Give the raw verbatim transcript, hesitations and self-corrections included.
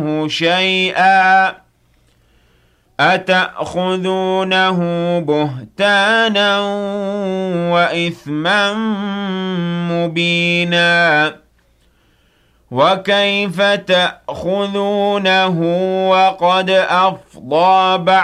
شيئا أتأخذونه بهتانا وإثما مبينا وكيف تأخذونه وقد أفضى بعضكم